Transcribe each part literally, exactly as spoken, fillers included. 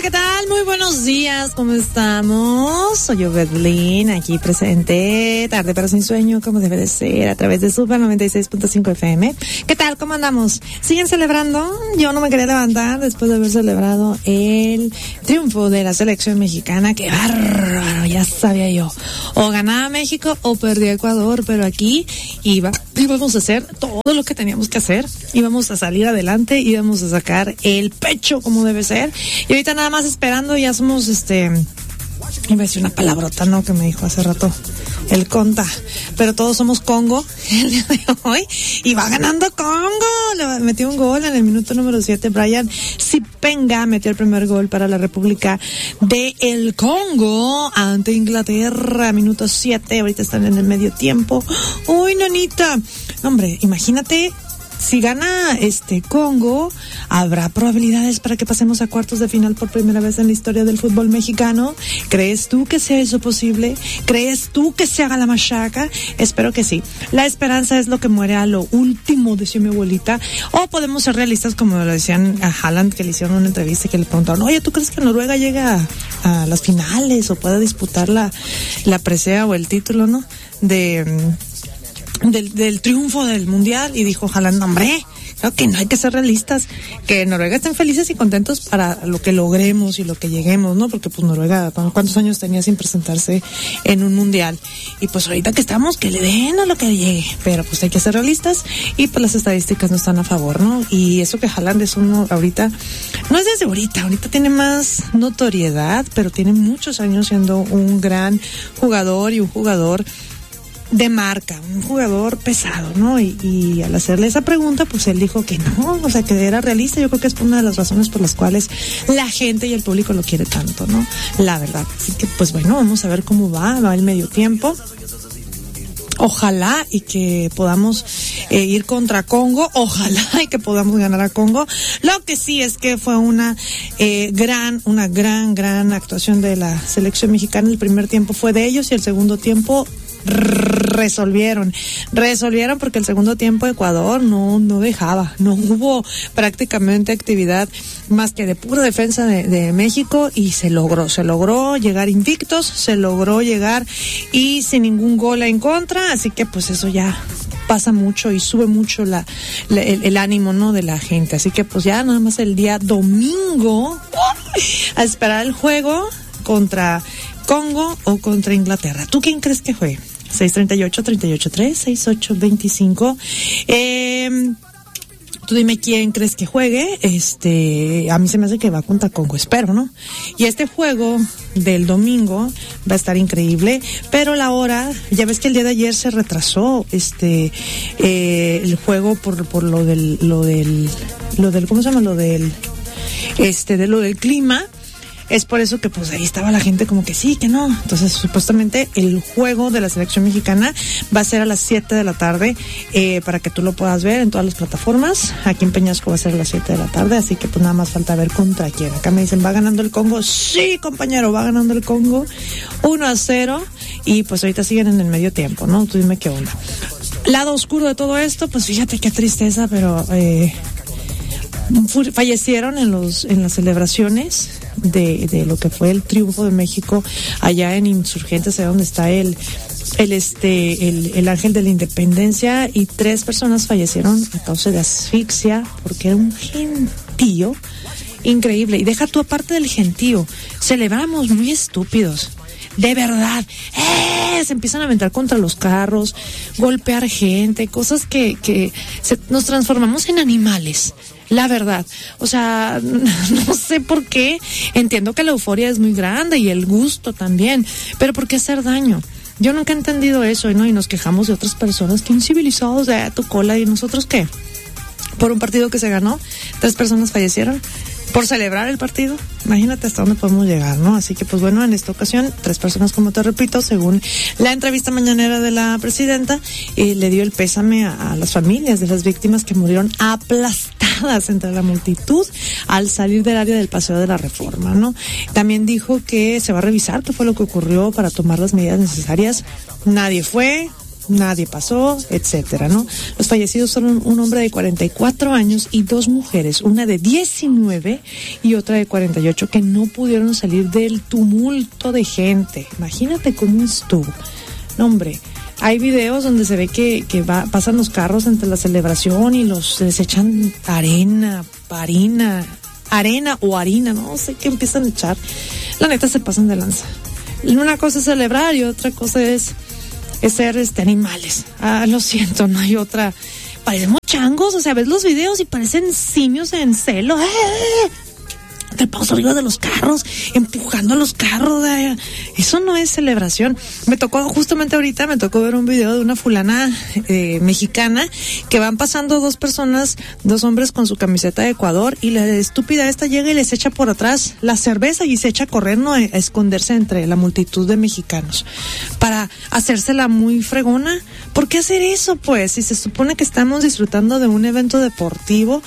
¿qué tal? Muy buenos días, ¿cómo estamos? Soy yo, Bedlin, aquí presente, tarde pero sin sueño, como debe de ser, a través de Super noventa y seis punto cinco F M. ¿Qué tal? ¿Cómo andamos? ¿Siguen celebrando? Yo no me quería levantar después de haber celebrado el triunfo de la selección mexicana. ¡Qué bárbaro! Ya sabía yo. O ganaba México o perdía Ecuador, pero aquí iba, íbamos a hacer todo lo que teníamos que hacer. Íbamos a salir adelante, íbamos a sacar el pecho como debe ser. Y ahorita nada más esperando, ya somos, este, iba a decir una palabrota, ¿no? Que me dijo hace rato el Conta, pero todos somos Congo el día de hoy, y va ganando Congo. Le metió un gol en el minuto número siete, Brian Sipenga metió el primer gol para la República de el Congo ante Inglaterra, minuto siete, ahorita están en el medio tiempo. Uy, nanita, hombre, imagínate. Si gana este Congo, ¿habrá probabilidades para que pasemos a cuartos de final por primera vez en la historia del fútbol mexicano? ¿Crees tú que sea eso posible? ¿Crees tú que se haga la machaca? Espero que sí. La esperanza es lo que muere a lo último, decía mi abuelita. O podemos ser realistas, como lo decían a Haaland, que le hicieron una entrevista y que le preguntaron, oye, ¿tú crees que Noruega llega a, a las finales o pueda disputar la, la presea o el título, no? De... Del, del triunfo del mundial, y dijo Haaland, hombre, creo que no hay que ser realistas, que Noruega estén felices y contentos para lo que logremos y lo que lleguemos, ¿no? Porque pues Noruega, ¿cuántos años tenía sin presentarse en un mundial? Y pues ahorita que estamos, que le den a lo que llegue, pero pues hay que ser realistas y pues las estadísticas no están a favor, ¿no? Y eso que Haaland es uno ahorita, no es desde ahorita, ahorita tiene más notoriedad, pero tiene muchos años siendo un gran jugador y un jugador de marca, un jugador pesado, ¿no? Y, y al hacerle esa pregunta, pues él dijo que no, o sea, que era realista. Yo creo que es una de las razones por las cuales la gente y el público lo quiere tanto, ¿no? La verdad. Así que, pues bueno, vamos a ver cómo va, va el medio tiempo. Ojalá y que podamos eh, ir contra Congo, ojalá y que podamos ganar a Congo. Lo que sí es que fue una eh, gran, una gran, gran actuación de la selección mexicana. El primer tiempo fue de ellos y el segundo tiempo resolvieron, resolvieron porque el segundo tiempo Ecuador no, no dejaba, no hubo prácticamente actividad más que de pura defensa de, de México, y se logró, se logró llegar invictos, se logró llegar y sin ningún gol en contra, así que pues eso ya pasa mucho y sube mucho la, la el, el ánimo, ¿no?, de la gente. Así que pues ya nada más el día domingo a esperar el juego contra Congo o contra Inglaterra. ¿Tú quién crees que juegue? seis treinta y ocho, treinta y ocho tres, sesenta y ocho veinticinco. Eh, tú dime quién crees que juegue. Este, a mí se me hace que va contra Congo, espero, ¿no? Y este juego del domingo va a estar increíble, pero la hora, ya ves que el día de ayer se retrasó este eh, el juego por por lo del lo del lo del ¿cómo se llama? Lo del este de lo del clima. Es por eso que pues ahí estaba la gente como que sí, que no. Entonces supuestamente el juego de la selección mexicana va a ser a las siete de la tarde, eh, para que tú lo puedas ver en todas las plataformas. Aquí en Peñasco va a ser a las siete de la tarde, así que pues nada más falta ver contra quién. Acá me dicen, ¿va ganando el Congo? Sí, compañero, va ganando el Congo uno a cero, y pues ahorita siguen en el medio tiempo, ¿no? Tú dime qué onda. Lado oscuro de todo esto, pues fíjate qué tristeza, pero eh, fallecieron en los en las celebraciones de, de lo que fue el triunfo de México allá en Insurgentes, allá donde está el el este el, el Ángel de la Independencia, y tres personas fallecieron a causa de asfixia porque era un gentío increíble. Y deja tú, aparte del gentío, celebramos muy estúpidos. De verdad, ¡eh! Se empiezan a aventar contra los carros, golpear gente, cosas que, que se, nos transformamos en animales, la verdad. O sea, no sé por qué, entiendo que la euforia es muy grande y el gusto también, pero ¿por qué hacer daño? Yo nunca he entendido eso, ¿no? Y nos quejamos de otras personas, que incivilizados, de tu cola, ¿y nosotros qué? Por un partido que se ganó, tres personas fallecieron por celebrar el partido. Imagínate hasta dónde podemos llegar, ¿no? Así que pues bueno, en esta ocasión, tres personas, como te repito, según la entrevista mañanera de la presidenta, eh, le dio el pésame a, a las familias de las víctimas que murieron aplastadas entre la multitud al salir del área del Paseo de la Reforma, ¿no? También dijo que se va a revisar qué fue lo que ocurrió para tomar las medidas necesarias. Nadie fue, nadie pasó, etcétera, ¿no? Los fallecidos son un hombre de cuarenta y cuatro años y dos mujeres, una de diecinueve y otra de cuarenta y ocho, que no pudieron salir del tumulto de gente. Imagínate cómo estuvo. No, hombre, hay videos donde se ve que, que va, pasan los carros entre la celebración y los les echan arena, harina, arena o harina, no sé qué empiezan a echar. La neta se pasan de lanza. Una cosa es celebrar y otra cosa es es ser este, animales. Ah, lo siento, no hay otra. Parecemos changos, o sea, ves los videos y parecen simios en celo. ¡Eh! Trepados arriba de los carros, empujando los carros. Eh. Eso no es celebración. Me tocó, justamente ahorita, me tocó ver un video de una fulana eh, mexicana que van pasando dos personas, dos hombres con su camiseta de Ecuador, y la estúpida esta llega y les echa por atrás la cerveza y se echa a correr, ¿no? A esconderse entre la multitud de mexicanos para hacérsela muy fregona. ¿Por qué hacer eso, pues? Si se supone que estamos disfrutando de un evento deportivo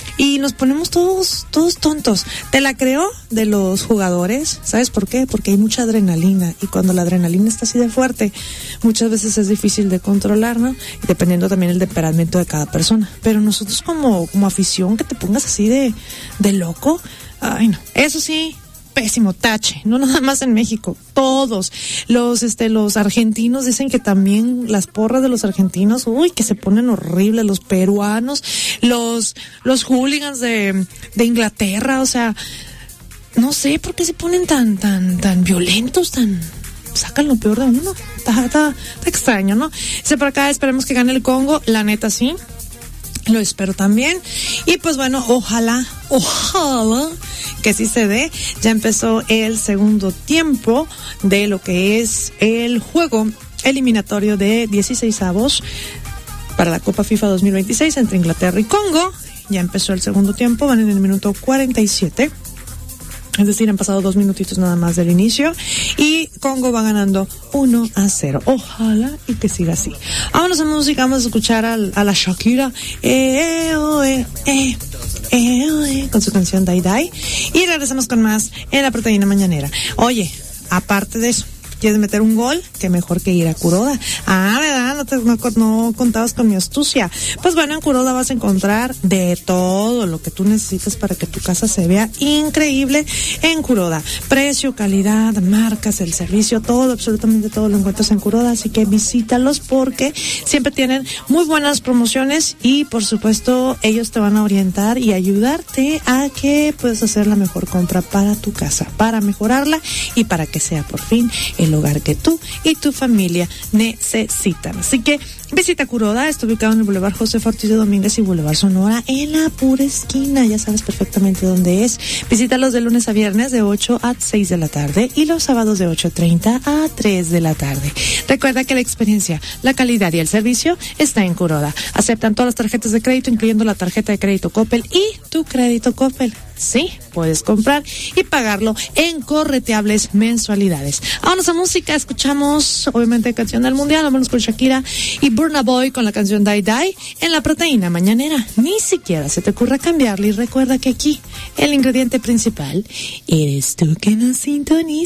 y nos ponemos todos, todos tontos. Te la creo de los jugadores. ¿Sabes por qué? Porque hay mucha adrenalina, y cuando la adrenalina está así de fuerte, muchas veces es difícil de controlar, ¿no? Dependiendo también el temperamento de cada persona. Pero nosotros como, como afición, que te pongas así de, de loco, ay no. Eso sí, pésimo, tache, no nada más en México, todos los este los argentinos dicen que también las porras de los argentinos, uy, que se ponen horribles, los peruanos, los los hooligans de de Inglaterra, o sea, no sé por qué se ponen tan tan tan violentos, tan sacan lo peor de uno. Está, está, está extraño, ¿no? Dice por acá, esperemos que gane el Congo, la neta sí. Lo espero también. Y pues bueno, ojalá, ojalá que sí se dé. Ya empezó el segundo tiempo de lo que es el juego eliminatorio de dieciseisavos para la Copa FIFA dos mil veintiséis entre Inglaterra y Congo. Ya empezó el segundo tiempo, van en el minuto cuarenta y siete. Es decir, han pasado dos minutitos nada más del inicio y Congo va ganando uno a cero. Ojalá y que siga así. Vámonos a música, vamos a escuchar a, a la Shakira eh, oh, eh, eh, eh, oh, eh, con su canción Die Die, y regresamos con más en la Proteína Mañanera. Oye, aparte de eso, ¿quieres meter un gol? Qué mejor que ir a Kuroda. Ah, ¿verdad? No, te, no, no contabas con mi astucia. Pues bueno, en Kuroda vas a encontrar de todo lo que tú necesitas para que tu casa se vea increíble en Kuroda. Precio, calidad, marcas, el servicio, todo, absolutamente todo lo encuentras en Kuroda. Así que visítalos porque siempre tienen muy buenas promociones y, por supuesto, ellos te van a orientar y ayudarte a que puedas hacer la mejor compra para tu casa, para mejorarla y para que sea por fin el hogar que tú y tu familia necesitan. Así que visita Kuroda, está ubicado en el Boulevard José Ortiz de Domínguez y Boulevard Sonora, en la pura esquina, ya sabes perfectamente dónde es. Visítalos de lunes a viernes de ocho a seis de la tarde y los sábados de ocho treinta a tres de la tarde. Recuerda que la experiencia, la calidad y el servicio está en Kuroda. Aceptan todas las tarjetas de crédito, incluyendo la tarjeta de crédito Coppel y tu crédito Coppel. Sí, puedes comprar y pagarlo en correteables mensualidades. Vámonos a música, escuchamos obviamente canción del mundial, vámonos con Shakira y Burna Boy con la canción Die Die en la Proteína Mañanera. Ni siquiera se te ocurra cambiarle, y recuerda que aquí el ingrediente principal eres tú, que nos sintoniza.